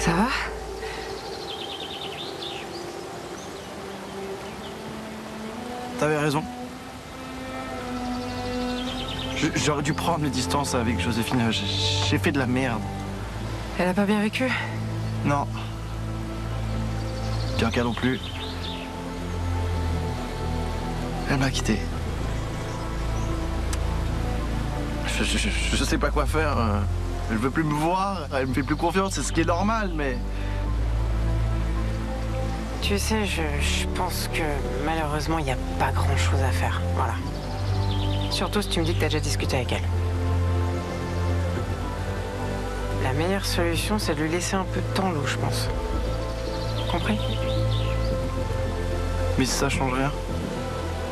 Ça va? T'avais raison. J'aurais dû prendre mes distances avec Joséphine. J'ai fait de la merde. Elle a pas bien vécu? Non. Bianca non plus. Elle m'a quitté. Je sais pas quoi faire. Elle veut plus me voir, elle me fait plus confiance, c'est ce qui est normal, mais... Tu sais, je pense que malheureusement, il n'y a pas grand-chose à faire. Voilà. Surtout si tu me dis que tu as déjà discuté avec elle. La meilleure solution, c'est de lui laisser un peu de temps, Lou, je pense. Compris? Mais ça change rien.